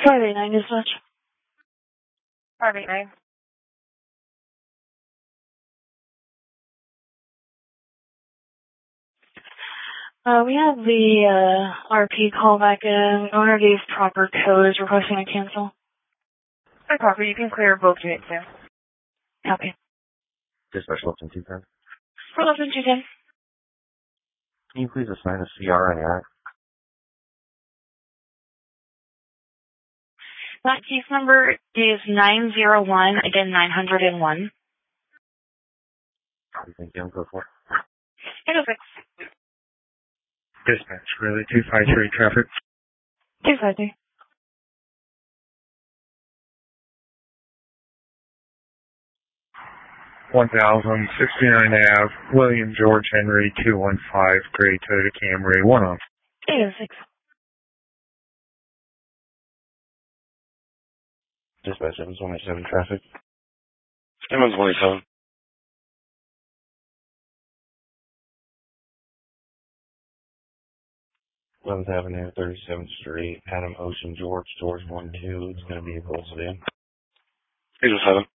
589 dispatch. 589. We have the RP call back in. Owner gave proper codes requesting a cancel. No copy. You can clear both units now. Copy. Dispatch Lipton 210. For Lipton 210. Can you please assign a CR on your act? That case number is 901, again 901. Thank you. Go for it. 806. Dispatch, really, 253 traffic. 253. Ave, William George Henry, 215, gray Toyota Camry, 1 off. 806. Dispatch 727 traffic. 727. Eleventh Avenue, 37th Street, Adam Ocean, George 12. It's going to be a close in. 807.